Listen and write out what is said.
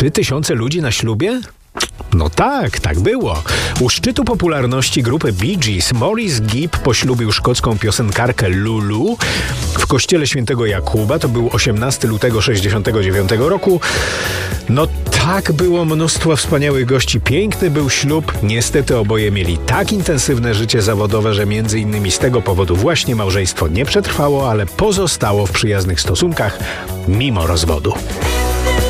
3000 ludzi na ślubie? No tak było. U szczytu popularności grupy Bee Gees Maurice Gibb poślubił szkocką piosenkarkę Lulu w kościele świętego Jakuba. To był 18 lutego 69 roku. No tak, było mnóstwo wspaniałych gości. Piękny był ślub. Niestety oboje mieli tak intensywne życie zawodowe, że między innymi z tego powodu właśnie małżeństwo nie przetrwało, ale pozostało w przyjaznych stosunkach mimo rozwodu.